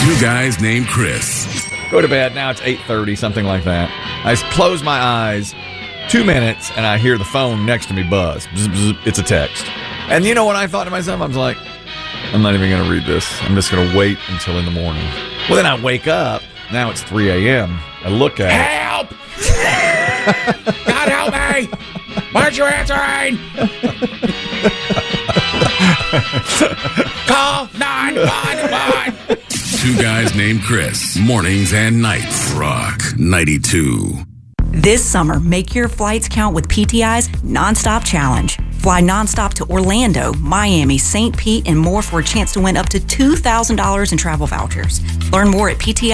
Two guys named Chris. Go to bed. Now it's 8:30, something like that. I close my eyes, 2 minutes, and I hear the phone next to me buzz. Bzz, bzz, it's a text. And you know what I thought to myself? I was like, I'm not even going to read this. I'm just going to wait until in the morning. Well, then I wake up. Now it's 3 a.m. I look at Help! God help me! Why aren't you answering? Call 911! Two guys named Chris. Mornings and nights. Rock 92. This summer, make your flights count with PTI's Nonstop Challenge. Fly nonstop to Orlando, Miami, St. Pete, and more for a chance to win up to $2,000 in travel vouchers. Learn more at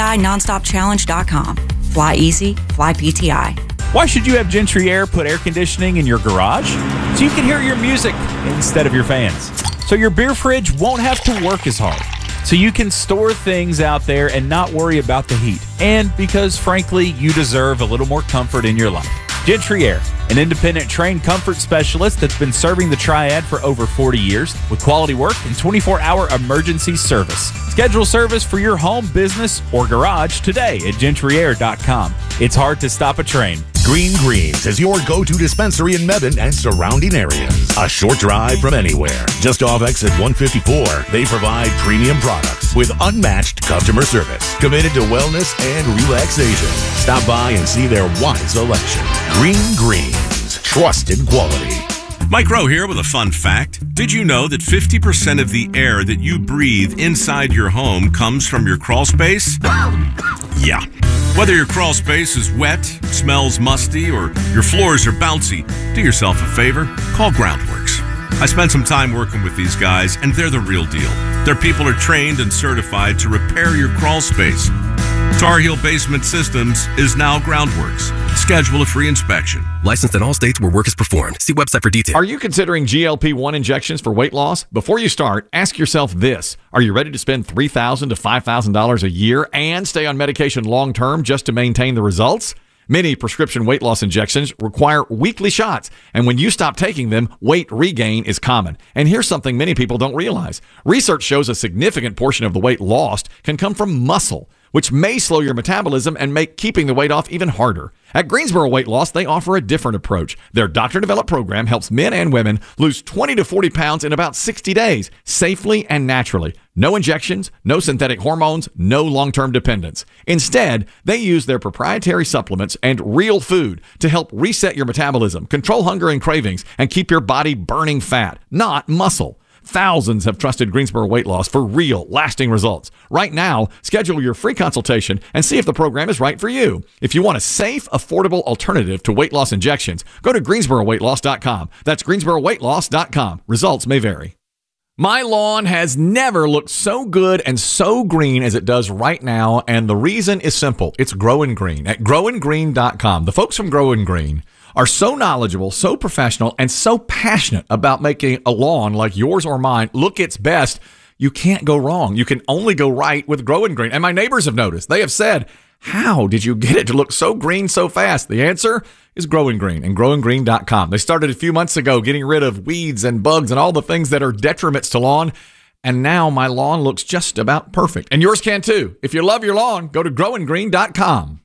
PTINonstopChallenge.com. Fly easy, fly PTI. Why should you have Gentry Air put air conditioning in your garage? So you can hear your music instead of your fans. So your beer fridge won't have to work as hard. So you can store things out there and not worry about the heat. And because, frankly, you deserve a little more comfort in your life. Gentry Air, an independent trained comfort specialist that's been serving the Triad for over 40 years with quality work and 24-hour emergency service. Schedule service for your home, business, or garage today at GentryAir.com. It's hard to stop a train. Green Greens is your go-to dispensary in Mebane and surrounding areas. A short drive from anywhere. Just off exit 154, they provide premium products with unmatched customer service. Committed to wellness and relaxation. Stop by and see their wide selection. Green Greens. Trusted quality. Mike Rowe here with a fun fact. Did you know that 50% of the air that you breathe inside your home comes from your crawl space? Yeah. Whether your crawl space is wet, smells musty, or your floors are bouncy, do yourself a favor, call Groundworks. I spent some time working with these guys, and they're the real deal. Their people are trained and certified to repair your crawl space. Tar Heel Basement Systems is now Groundworks. Schedule a free inspection. Licensed in all states where work is performed. See website for details. Are you considering GLP-1 injections for weight loss? Before you start, ask yourself this. Are you ready to spend $3,000 to $5,000 a year and stay on medication long-term just to maintain the results? Many prescription weight loss injections require weekly shots, and when you stop taking them, weight regain is common. And here's something many people don't realize. Research shows a significant portion of the weight lost can come from muscle, which may slow your metabolism and make keeping the weight off even harder. At Greensboro Weight Loss, they offer a different approach. Their doctor-developed program helps men and women lose 20 to 40 pounds in about 60 days, safely and naturally. No injections, no synthetic hormones, no long-term dependence. Instead, they use their proprietary supplements and real food to help reset your metabolism, control hunger and cravings, and keep your body burning fat, not muscle. Thousands have trusted Greensboro Weight Loss for real, lasting results. Right now, schedule your free consultation and see if the program is right for you. If you want a safe, affordable alternative to weight loss injections, go to GreensboroWeightLoss.com. That's GreensboroWeightLoss.com. Results may vary. My lawn has never looked so good and so green as it does right now, and the reason is simple. It's Growing Green at GrowingGreen.com. The folks from Growing Green are so knowledgeable, so professional, and so passionate about making a lawn like yours or mine look its best. You can't go wrong. You can only go right with Growing Green. And my neighbors have noticed. They have said, how did you get it to look so green so fast? The answer is Growing Green and GrowingGreen.com. They started a few months ago getting rid of weeds and bugs and all the things that are detriments to lawn. And now my lawn looks just about perfect. And yours can too. If you love your lawn, go to GrowingGreen.com.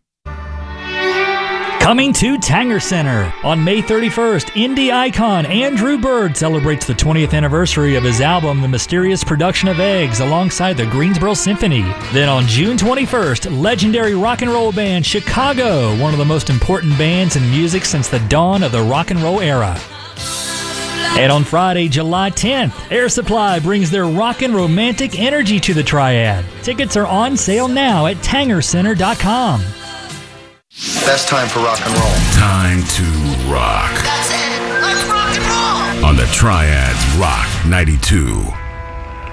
Coming to Tanger Center on May 31st, indie icon Andrew Bird celebrates the 20th anniversary of his album, The Mysterious Production of Eggs, alongside the Greensboro Symphony. Then on June 21st, legendary rock and roll band Chicago, one of the most important bands in music since the dawn of the rock and roll era. And on Friday, July 10th, Air Supply brings their rock and romantic energy to the Triad. Tickets are on sale now at TangerCenter.com. Best time for rock and roll. Time to rock. That's it. Let's rock and roll. On the Triad's Rock 92.